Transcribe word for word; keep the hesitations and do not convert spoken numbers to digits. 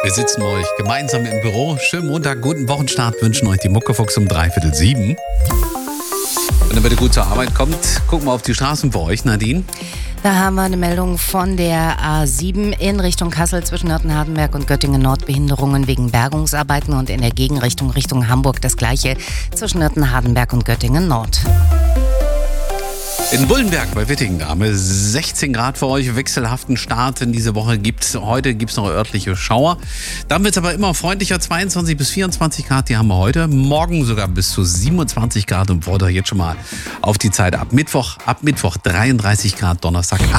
Wir sitzen euch gemeinsam im Büro. Schönen Montag, guten Wochenstart wünschen euch die Muckefuchs um dreiviertel sieben. Und damit ihr gut zur Arbeit kommt, gucken wir auf die Straßen für euch, Nadine. Da haben wir eine Meldung von der A sieben in Richtung Kassel zwischen Nürten-Hardenberg und Göttingen-Nord. Behinderungen wegen Bergungsarbeiten und in der Gegenrichtung Richtung Hamburg das gleiche zwischen Nürten-Hardenberg und Göttingen-Nord. In Bullenberg bei Wittingen haben wir sechzehn Grad für euch, wechselhaften Start in diese Woche gibt's. Heute gibt es noch örtliche Schauer. Dann wird es aber immer freundlicher, zweiundzwanzig bis vierundzwanzig Grad, die haben wir heute. Morgen sogar bis zu siebenundzwanzig Grad und freut euch jetzt schon mal auf die Zeit ab Mittwoch. Ab Mittwoch dreiunddreißig Grad, Donnerstag